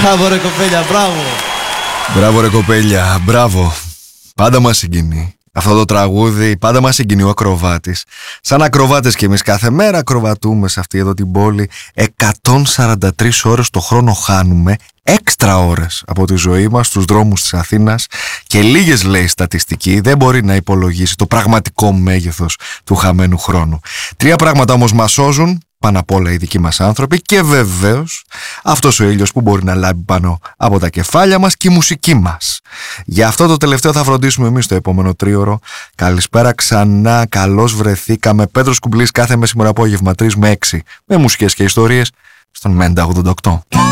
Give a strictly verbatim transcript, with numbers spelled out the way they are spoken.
Μπράβο ρε κοπέλια, μπράβο. Μπράβο ρε κοπέλια, μπράβο. Πάντα μας συγκινεί αυτό το τραγούδι, πάντα μας συγκινεί ο ακροβάτης. Σαν ακροβάτες και εμείς κάθε μέρα ακροβατούμε σε αυτή εδώ την πόλη. εκατόν σαράντα τρεις ώρες το χρόνο χάνουμε, έξτρα ώρες από τη ζωή μας στους δρόμους της Αθήνας, και λίγες, λέει, στατιστική δεν μπορεί να υπολογίσει το πραγματικό μέγεθος του χαμένου χρόνου. Τρία πράγματα όμως μας σώζουν, πάνω απ' όλα οι δικοί μας άνθρωποι, και βεβαίως αυτός ο ήλιος που μπορεί να λάμπει πάνω από τα κεφάλια μας και η μουσική μας. Γι' αυτό το τελευταίο θα φροντίσουμε εμείς το επόμενο τρίωρο. Καλησπέρα ξανά, καλώς βρεθήκαμε. Πέτρος Κουμπλής κάθε μεσημερινό απόγευμα τρεις με έξι, με μουσικές και ιστορίες στον Μέντα ογδόντα οκτώ.